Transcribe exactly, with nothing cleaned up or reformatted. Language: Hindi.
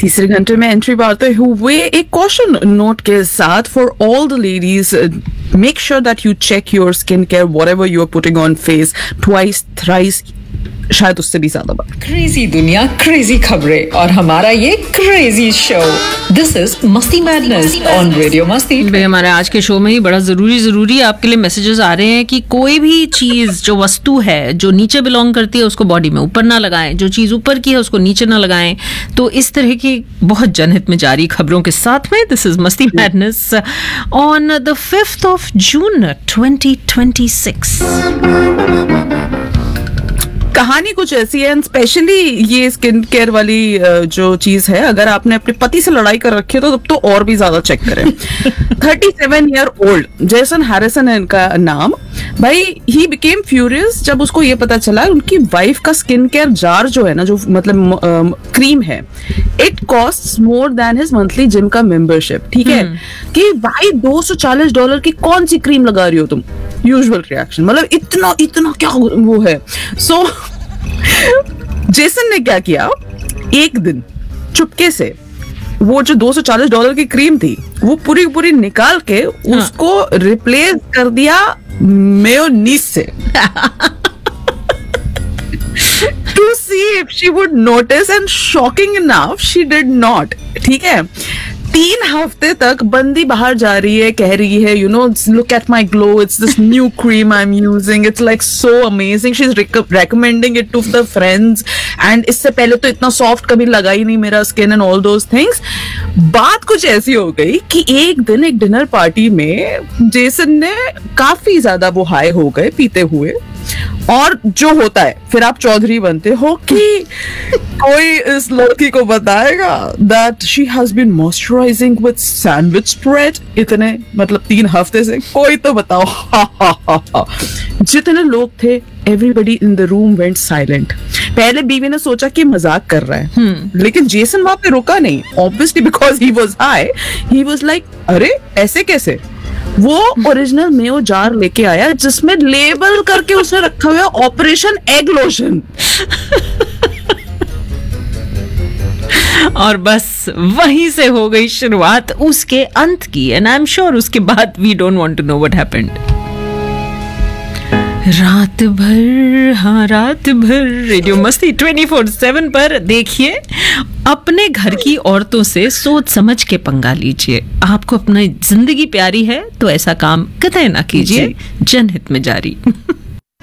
तीसरे घंटे में एंट्री मारते हुए एक कॉशन नोट के साथ for all the ladies, make sure that you check your skin care whatever you are putting on face twice thrice, शायद उससे भी ज्यादा बार। क्रेजी दुनिया, क्रेजी खबरें और हमारा ये क्रेजी शो, दिस इज मस्ती मैडनेस ऑन रेडियो मस्ती। भाई हमारे आज के शो में ही बड़ा जरूरी जरूरी आपके लिए मैसेजेस आ रहे हैं कि कोई भी चीज जो वस्तु है जो नीचे बिलोंग करती है उसको बॉडी में ऊपर ना लगाएं, जो चीज ऊपर की है उसको नीचे ना लगाएं। तो इस तरह की बहुत जनहित में जारी खबरों के साथ में दिस इज मस्ती madness on the fifth of June twenty twenty six. कहानी कुछ ऐसी है, स्पेशली ये स्किन केयर वाली जो चीज है, अगर आपने अपने पति से लड़ाई कर रखी है तो तब तो और भी ज्यादा चेक करें। Thirty seven year old Jason Harrison है इनका नाम। भाई ही बिकेम फ्यूरियस जब उसको ये पता चला उनकी वाइफ का स्किन केयर जार जो है ना, जो मतलब क्रीम है, it cost more than his monthly gym का मेंबरशिप। ठीक है कि भाई दो सौ चालीस डॉलर की कौन सी क्रीम लगा रही हो तुम? यूजुअल रिएक्शन, मतलब इतना इतना क्या वो है। सो so, जेसन ने क्या किया, एक दिन चुपके से वो जो दो सौ चालीस डॉलर की क्रीम थी वो पूरी पूरी निकाल के हाँ. उसको रिप्लेस कर दिया मेयोनीज से to see if she would notice, and shocking enough she did not। ठीक है, तीन हफ्ते तक बंदी बाहर जा रही है, कह रही है you know look at my glow, it's this new cream I am using, it's like so amazing, she is recommending it to the friends, and इससे पहले तो इतना सॉफ्ट कभी लगा ही नहीं मेरा skin and all those things. बात कुछ ऐसी हो गई कि एक दिन एक डिनर पार्टी में जेसन ने काफी ज्यादा वो हाई हो गए पीते हुए, और जो होता है फिर आप चौधरी बनते हो कि कोई इस लड़की को बताएगा that she has been moisturizing with sandwich spread इतने मतलब तीन हफ्ते से, कोई तो बताओ। जितने लोग थे everybody in the room went silent। पहले बीवी ने सोचा कि मजाक कर रहा है, hmm. लेकिन जेसन वहां पे रुका नहीं, obviously because he was high, he was like अरे ऐसे कैसे? वो ओरिजिनल मेयो जार लेके आया जिसमें लेबल करके उसने रखा हुआ ऑपरेशन एग लोशन। और बस वहीं से हो गई शुरुआत उसके अंत की, एंड आई एम श्योर उसके बाद we don't want to know what happened. रात भर, हाँ रात भर रेडियो मस्ती ट्वेंटी फोर सेवन पर देखिए, अपने घर की औरतों से सोच समझ के पंगा लीजिए। आपको अपनी जिंदगी प्यारी है तो ऐसा काम कतई ना कीजिए। जनहित में जारी।